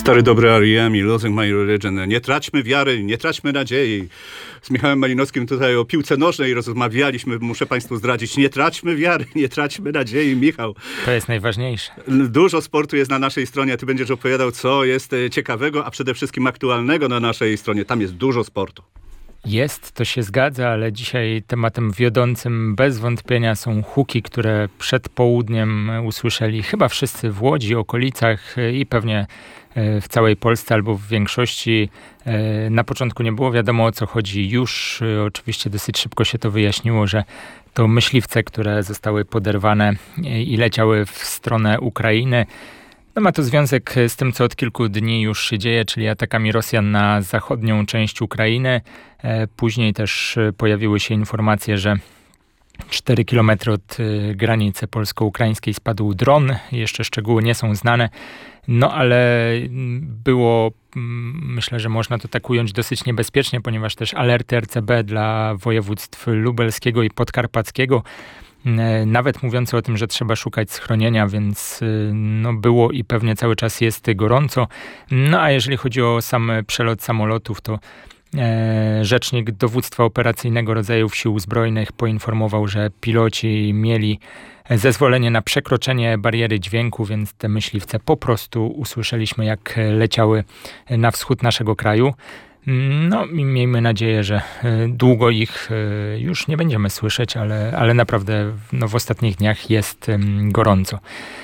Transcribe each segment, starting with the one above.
Stary dobry R.E.M. i Losing My Religion. Nie traćmy wiary, nie traćmy nadziei. Z Michałem Malinowskim tutaj o piłce nożnej rozmawialiśmy. Muszę państwu zdradzić, nie traćmy wiary, nie traćmy nadziei. Michał. To jest najważniejsze. Dużo sportu jest na naszej stronie. Ty będziesz opowiadał, co jest ciekawego, a przede wszystkim aktualnego na naszej stronie. Tam jest dużo sportu. Jest, to się zgadza, ale dzisiaj tematem wiodącym bez wątpienia są huki, które przed południem usłyszeli chyba wszyscy w Łodzi, okolicach i pewnie w całej Polsce albo w większości. Na początku nie było wiadomo, o co chodzi. Już oczywiście dosyć szybko się to wyjaśniło, że to myśliwce, które zostały poderwane i leciały w stronę Ukrainy. No ma to związek z tym, co od kilku dni już się dzieje, czyli atakami Rosjan na zachodnią część Ukrainy. Później też pojawiły się informacje, że 4 kilometry od granicy polsko-ukraińskiej spadł dron. Jeszcze szczegóły nie są znane. No ale było, myślę, że można to tak ująć, dosyć niebezpiecznie, ponieważ też alerty RCB dla województw lubelskiego i podkarpackiego, nawet mówiące o tym, że trzeba szukać schronienia, więc no było i pewnie cały czas jest gorąco. No a jeżeli chodzi o sam przelot samolotów, to rzecznik Dowództwa Operacyjnego Rodzajów Sił Zbrojnych poinformował, że piloci mieli zezwolenie na przekroczenie bariery dźwięku, więc te myśliwce po prostu usłyszeliśmy, jak leciały na wschód naszego kraju. No, miejmy nadzieję, że długo ich już nie będziemy słyszeć, ale naprawdę no, w ostatnich dniach jest gorąco.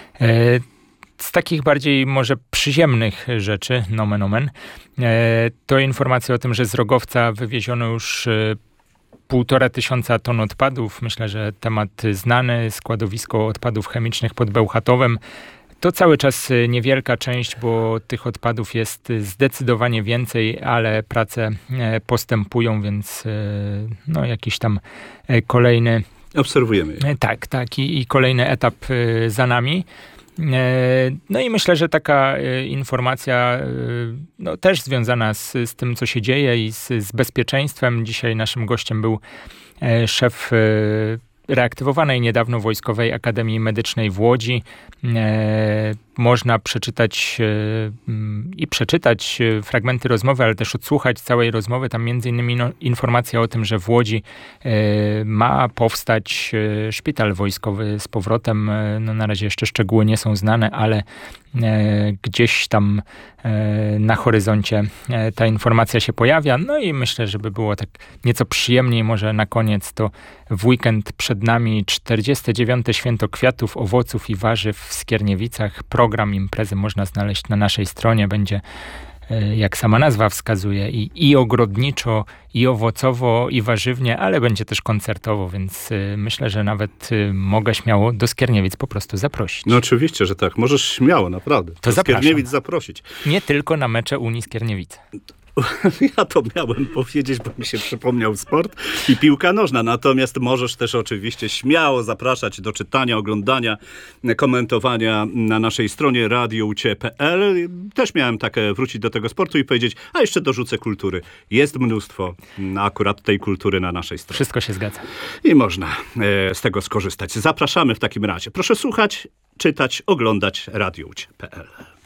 Z takich bardziej może przyziemnych rzeczy, nomen omen, to informacja o tym, że z Rogowca wywieziono już 1500 ton odpadów. Myślę, że temat znany, składowisko odpadów chemicznych pod Bełchatowem. To cały czas niewielka część, bo tych odpadów jest zdecydowanie więcej, ale prace postępują, więc no jakiś tam kolejny... Obserwujemy. Tak. I kolejny etap za nami. No i myślę, że taka informacja no, też związana z tym, co się dzieje i z bezpieczeństwem. Dzisiaj naszym gościem był szef reaktywowanej niedawno Wojskowej Akademii Medycznej w Łodzi. Można przeczytać fragmenty rozmowy, ale też odsłuchać całej rozmowy. Tam między innymi informacja o tym, że w Łodzi ma powstać szpital wojskowy z powrotem. No, na razie jeszcze szczegóły nie są znane, ale gdzieś tam na horyzoncie ta informacja się pojawia. No i myślę, żeby było tak nieco przyjemniej może na koniec, to w weekend przed nami 49. Święto Kwiatów, Owoców i Warzyw w Skierniewicach. Program imprezy można znaleźć na naszej stronie. Będzie, jak sama nazwa wskazuje, i ogrodniczo, i owocowo, i warzywnie, ale będzie też koncertowo, więc myślę, że nawet mogę śmiało do Skierniewic po prostu zaprosić. No oczywiście, że tak. Możesz śmiało, naprawdę. To do Skierniewic zaprosić. Nie tylko na mecze Unii Skierniewice. Ja to miałem powiedzieć, bo mi się przypomniał sport i piłka nożna. Natomiast możesz też oczywiście śmiało zapraszać do czytania, oglądania, komentowania na naszej stronie radioucie.pl. Też miałem takie wrócić do tego sportu i powiedzieć, a jeszcze dorzucę kultury. Jest mnóstwo akurat tej kultury na naszej stronie. Wszystko się zgadza. I można z tego skorzystać. Zapraszamy w takim razie. Proszę słuchać, czytać, oglądać radioucie.pl.